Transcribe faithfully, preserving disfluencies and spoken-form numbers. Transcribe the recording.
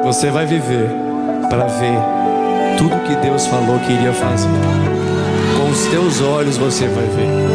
Você vai viver para ver tudo que Deus falou que iria fazer. Com os teus olhos você vai ver.